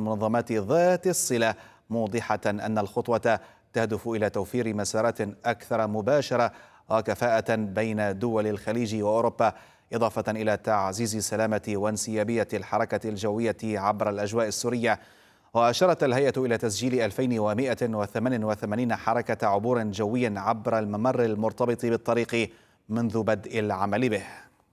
والمنظمات ذات الصلة، موضحة أن الخطوة تهدف إلى توفير مسارات أكثر مباشرة وكفاءة بين دول الخليج وأوروبا، إضافة إلى تعزيز سلامة وانسيابية الحركة الجوية عبر الأجواء السورية. وأشارت الهيئة إلى تسجيل 2188 حركة عبور جوي عبر الممر المرتبط بالطريق منذ بدء العمل به.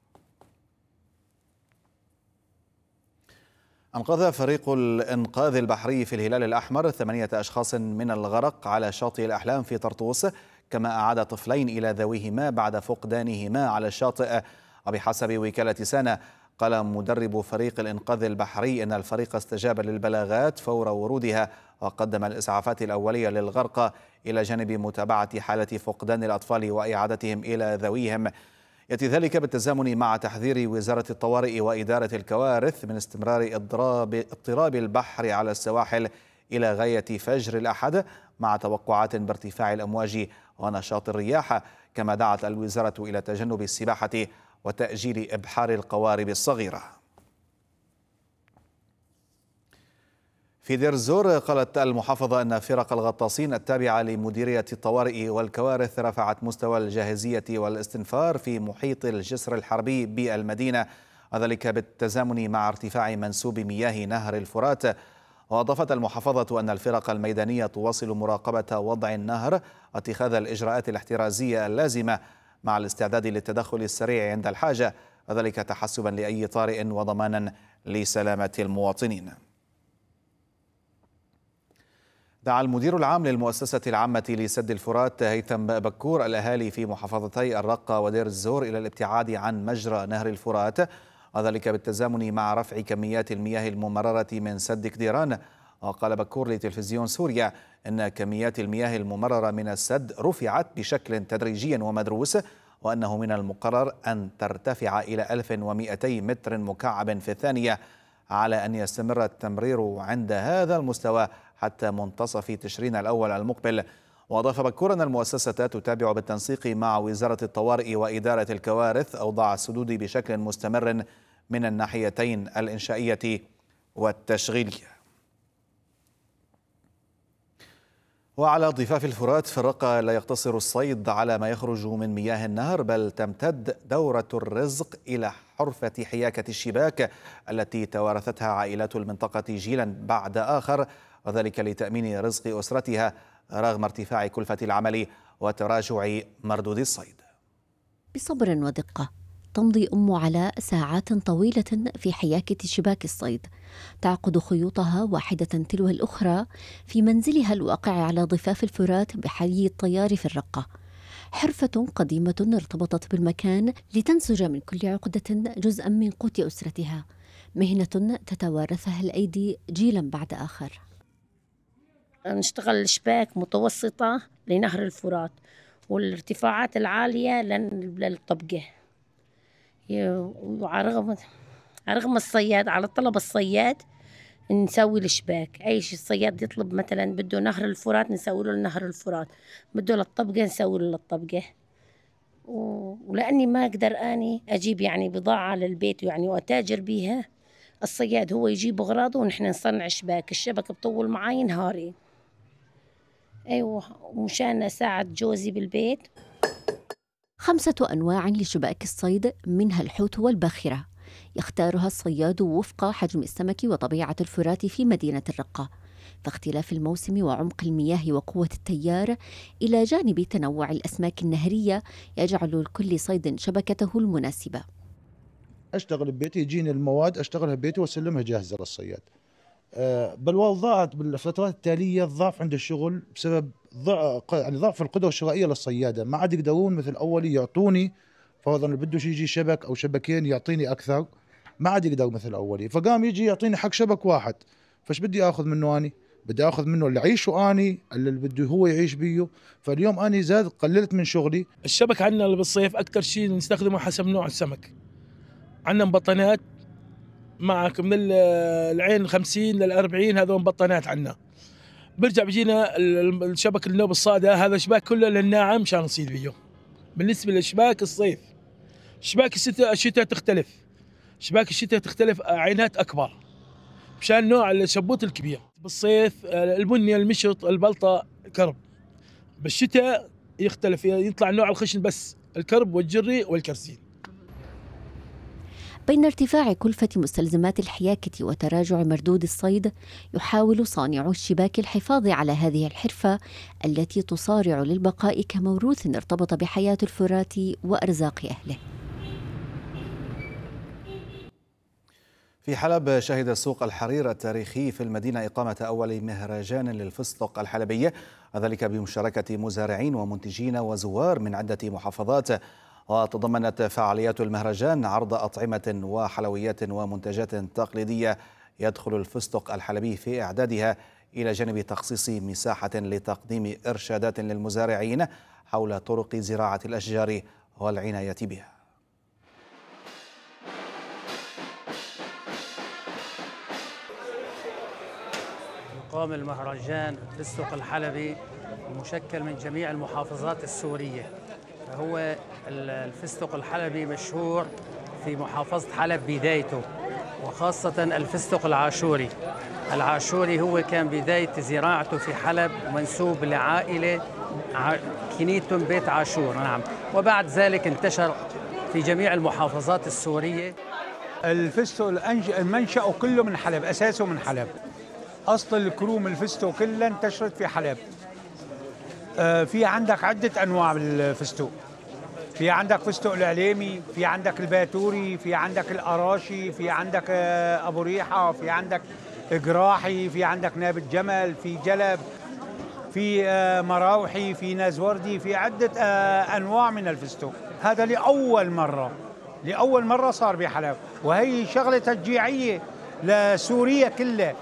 أنقذ فريق الإنقاذ البحري في الهلال الأحمر 8 أشخاص من الغرق على شاطئ الأحلام في طرطوس، كما أعاد طفلين إلى ذويهما بعد فقدانهما على الشاطئ. وبحسب وكالة سانا، قال مدرب فريق الإنقاذ البحري إن الفريق استجاب للبلاغات فور ورودها، وقدم الإسعافات الأولية للغرقى إلى جانب متابعة حالة فقدان الأطفال وإعادتهم إلى ذويهم. يأتي ذلك بالتزامن مع تحذير وزارة الطوارئ وإدارة الكوارث من استمرار اضطراب البحر على السواحل إلى غاية فجر الأحد، مع توقعات بارتفاع الأمواج ونشاط الرياح. كما دعت الوزارة إلى تجنب السباحة وتأجيل إبحار القوارب الصغيرة. في دير الزور، قالت المحافظة أن فرق الغطاسين التابعة لمديرية الطوارئ والكوارث رفعت مستوى الجاهزية والاستنفار في محيط الجسر الحربي بالمدينة، وذلك بالتزامن مع ارتفاع منسوب مياه نهر الفرات. وأضافت المحافظة أن الفرق الميدانية تواصل مراقبة وضع النهر واتخاذ الإجراءات الاحترازية اللازمة، مع الاستعداد للتدخل السريع عند الحاجة، وذلك تحسبا لأي طارئ وضمانا لسلامة المواطنين. دعا المدير العام للمؤسسة العامة لسد الفرات هيثم بكور الأهالي في محافظتي الرقة ودير الزور إلى الابتعاد عن مجرى نهر الفرات، وذلك بالتزامن مع رفع كميات المياه الممررة من سد كديران. وقال بكور لتلفزيون سوريا إن كميات المياه الممررة من السد رفعت بشكل تدريجي ومدروس، وأنه من المقرر أن ترتفع إلى 1200 متر مكعب في الثانية، على أن يستمر التمرير عند هذا المستوى حتى منتصف تشرين الأول المقبل. وأضاف بكور أن المؤسسة تتابع بالتنسيق مع وزارة الطوارئ وإدارة الكوارث أوضاع السدود بشكل مستمر من الناحيتين الإنشائية والتشغيلية. وعلى ضفاف الفرات في الرقة لا يقتصر الصيد على ما يخرج من مياه النهر، بل تمتد دورة الرزق إلى حرفة حياكة الشباك التي توارثتها عائلات المنطقة جيلا بعد آخر، وذلك لتأمين رزق أسرتها رغم ارتفاع كلفة العمل وتراجع مردود الصيد. بصبر ودقة تمضي أم علاء ساعات طويلة في حياكة شباك الصيد، تعقد خيوطها واحدة تلو الأخرى في منزلها الواقع على ضفاف الفرات بحي الطيار في الرقة. حرفة قديمة ارتبطت بالمكان لتنسج من كل عقدة جزءا من قوت أسرتها، مهنة تتوارثها الأيدي جيلا بعد آخر. نشتغل شباك متوسطة لنهر الفرات والارتفاعات العالية للطبقة. وعلى رغم الصياد، على طلب الصياد نسوي الشباك. أي شيء الصياد يطلب، مثلا بده نهر الفرات نسوي له نهر الفرات، بده للطبقة نسوي له للطبقة. ولأني ما أقدر أني أجيب يعني بضاعة للبيت يعني وأتاجر بيها، الصياد هو يجيب أغراضه ونحن نصنع شباك. الشبك بطول معي نهاري، أيوة، ومشان أساعد جوزي بالبيت. 5 أنواع لشباك الصيد، منها الحوت والباخرة، يختارها الصياد وفق حجم السمك وطبيعة الفرات في مدينة الرقة، فاختلاف الموسم وعمق المياه وقوة التيار إلى جانب تنوع الأسماك النهرية يجعل لكل صيد شبكته المناسبة. أشتغل ببيتي، يجيني المواد أشتغلها ببيتي وأسلمها جاهزة للصياد. بل وضعت بالفترات التالية الضعف عند الشغل بسبب ضعف القدرة الشرائية للصيادة، ما عاد يقدرون مثل أول يعطوني فرضا اللي بده يجي شبك أو شبكين يعطيني أكثر، ما عاد يقدر مثل أولي، فقام يجي يعطيني حق شبك واحد. فش بدي آخذ منه؟ أني بدي آخذ منه اللي عيشه أني، اللي بده هو يعيش بيه. فاليوم أني زاد قللت من شغلي. الشبك عندنا اللي بالصيف أكثر شيء نستخدمه حسب نوع السمك. عندنا مبطنات معك من العين 50 لل40، هذول مبطنات عندنا. برجع بيجينا الشبك النوب الصادة، هذا شباك كله للناعم مشان نصيد بيه. بالنسبة للشباك الصيف، شباك الشتاء تختلف. شباك الشتاء تختلف، عينات أكبر مشان نوع الشبوط الكبير. بالصيف البني، المشط، البلطة، كرب. بالشتاء يختلف، يطلع نوع الخشن بس الكرب والجري والكرسين. بين ارتفاع كلفة مستلزمات الحياكة وتراجع مردود الصيد، يحاول صانعو الشباك الحفاظ على هذه الحرفة التي تصارع للبقاء كموروث ارتبط بحياة الفرات وأرزاق أهله. في حلب شهد سوق الحرير التاريخي في المدينة إقامة أول مهرجان للفستق الحلبي، وذلك بمشاركة مزارعين ومنتجين وزوار من عدة محافظات. وتضمنت فعاليات المهرجان عرض أطعمة وحلويات ومنتجات تقليدية يدخل الفستق الحلبي في إعدادها، إلى جانب تخصيص مساحة لتقديم إرشادات للمزارعين حول طرق زراعة الأشجار والعناية بها. يقام المهرجان الفستق الحلبي المشكل من جميع المحافظات السورية. هو الفستق الحلبي مشهور في محافظة حلب بدايته، وخاصة الفستق العاشوري. العاشوري هو كان بداية زراعته في حلب منسوب لعائلة كنيتم بيت عاشور، نعم، وبعد ذلك انتشر في جميع المحافظات السورية. الفستق المنشأ كله من حلب، أساسه من حلب. أصل الكروم الفستق كلها انتشرت في حلب. في عندك عدة أنواع بالفستق، في عندك فستق العليمي، في عندك الباتوري، في عندك الأراشي، في عندك أبو ريحة، في عندك جراحي، في عندك نابت جمل، في جلب، في مراوحي، في نازوردي، في عدة أنواع من الفستق. هذا لأول مرة صار بحلب، وهي شغلة تشجيعية لسوريا كلها.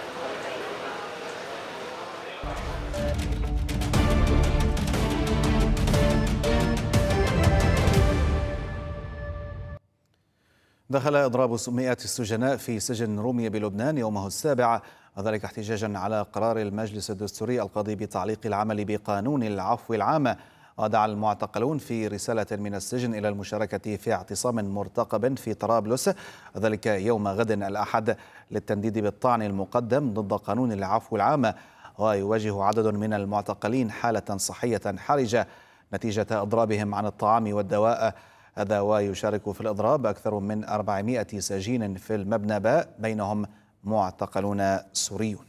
دخل إضراب مئات السجناء في سجن رومية بلبنان يومه السابع، وذلك احتجاجا على قرار المجلس الدستوري القاضي بتعليق العمل بقانون العفو العام. ودعا المعتقلون في رسالة من السجن إلى المشاركة في اعتصام مرتقب في طرابلس، وذلك يوم غد الأحد، للتنديد بالطعن المقدم ضد قانون العفو العام. ويواجه عدد من المعتقلين حالة صحية حرجة نتيجة إضرابهم عن الطعام والدواء. هذا ويشارك في الإضراب أكثر من 400 سجين في المبنى باء، بينهم معتقلون سوريون.